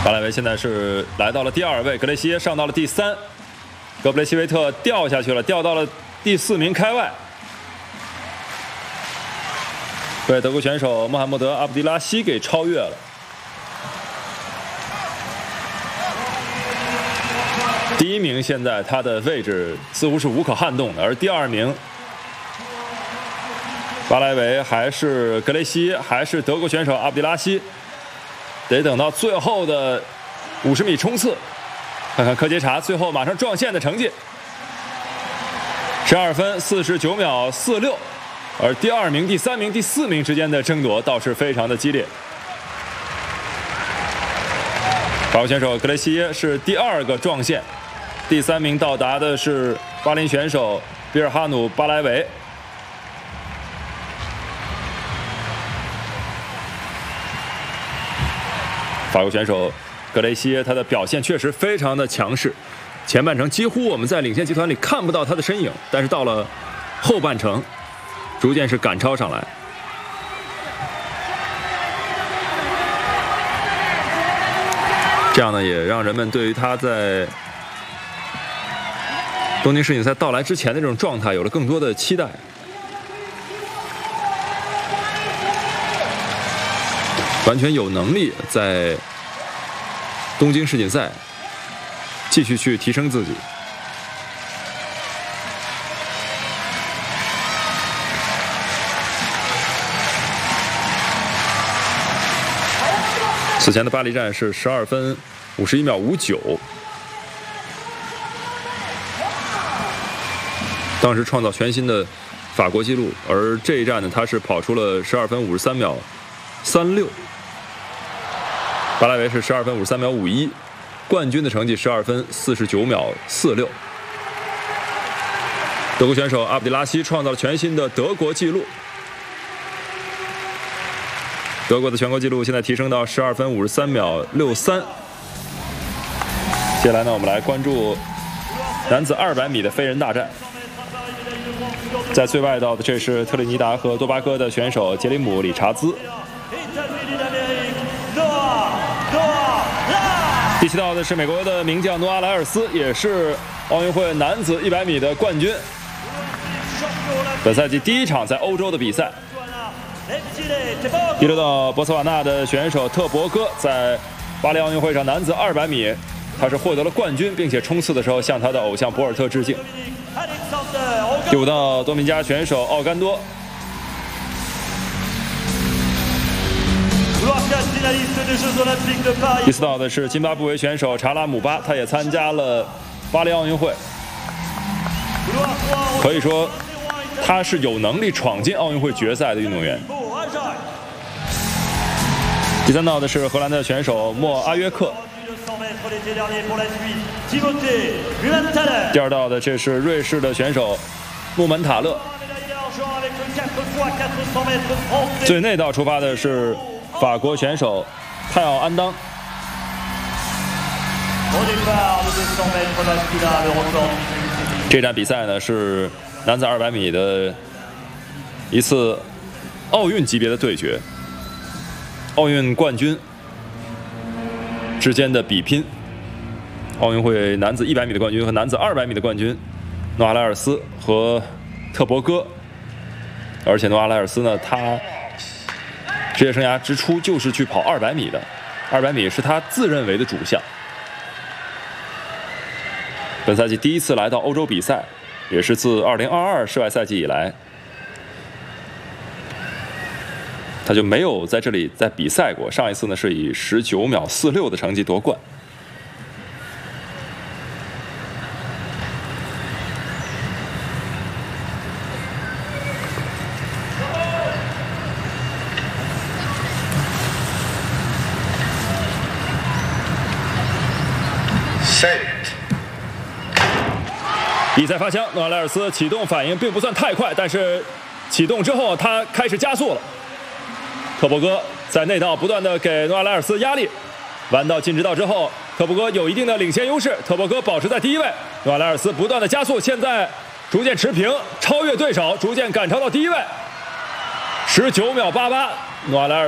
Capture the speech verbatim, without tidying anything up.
巴莱维现在是来到了第二位，格雷西耶上到了第三，戈布雷西维特掉下去了，掉到了第四名开外，被德国选手穆罕默德·阿卜迪拉西给超越了。第一名现在他的位置似乎是无可撼动的，而第二名巴莱维还是格雷西耶，还是德国选手阿卜迪拉西。得等到最后的五十米冲刺，看看柯洁查最后马上撞线的成绩，十二分四十九秒四六，而第二名、第三名、第四名之间的争夺倒是非常的激烈。法国选手格雷西耶是第二个撞线，第三名到达的是巴林选手比尔哈努·巴莱维。法国选手格雷西耶，他的表现确实非常的强势，前半程几乎我们在领先集团里看不到他的身影，但是到了后半程，逐渐是赶超上来。这样呢，也让人们对于他在东京世锦赛到来之前的这种状态有了更多的期待。完全有能力在东京世锦赛继续去提升自己。此前的巴黎站是十二分五十一秒五九，当时创造全新的法国纪录，而这一站呢，他是跑出了十二分五十三秒三六。巴莱维是十二分五十三秒五一，冠军的成绩十二分四十九秒四六。德国选手阿卜迪拉西创造了全新的德国纪录，德国的全国纪录现在提升到十二分五十三秒六三。接下来呢，我们来关注男子二百米的飞人大战。在最外道的，这是特立尼达和多巴哥的选手杰里姆·理查兹。第七道的是美国的名将诺阿莱尔斯，也是奥运会男子一百米的冠军。本赛季第一场在欧洲的比赛。第六道博茨瓦纳的选手特博戈在巴黎奥运会上男子二百米，他是获得了冠军，并且冲刺的时候向他的偶像博尔特致敬。第五道多米加选手奥甘多。第四道的是津巴布韦选手查拉姆巴，他也参加了巴黎奥运会，可以说他是有能力闯进奥运会决赛的运动员。第三道的是荷兰的选手莫阿约克。第二道的这是瑞士的选手穆门塔勒。最内道出发的是法国选手泰奥安当。这站比赛呢是男子二百米的一次奥运级别的对决，奥运冠军之间的比拼。奥运会男子一百米的冠军和男子二百米的冠军诺阿莱尔斯和特博戈，而且诺阿莱尔斯呢，他职业生涯之初就是去跑二百米的，二百米是他自认为的主项。本赛季第一次来到欧洲比赛，也是自二零二二世外赛季以来，他就没有在这里在比赛过。上一次呢是以十九秒四六的成绩夺冠。比赛发枪，诺阿莱尔斯启动反应并不算太快，但是启动之后他开始加速了。特博戈在内道不断的给诺阿莱尔斯压力，弯道进直道之后，特博戈有一定的领先优势，特博戈保持在第一位，诺阿莱尔斯不断的加速，现在逐渐持平，超越对手，逐渐赶超到第一位，十九秒八八，诺阿莱尔